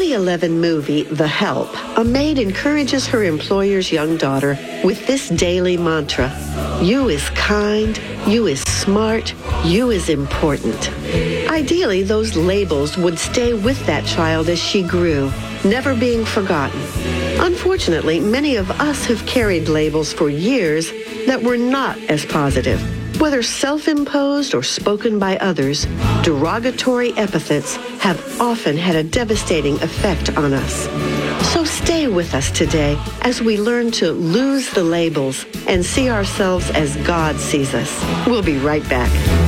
2011 movie, The Help, a maid encourages her employer's young daughter with this daily mantra: you is kind, you is smart, you is important. Ideally, those labels would stay with that child as she grew, never being forgotten. Unfortunately, many of us have carried labels for years that were not as positive. Whether self-imposed or spoken by others, derogatory epithets have often had a devastating effect on us. So stay with us today as we learn to lose the labels and see ourselves as God sees us. We'll be right back.